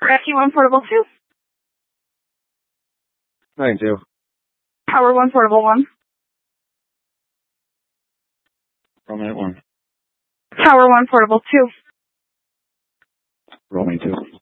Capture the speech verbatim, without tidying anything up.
Rescue one, Portable two. nine two. Power one, Portable one. Roll me at one. Tower one, Portable two. Roll me two.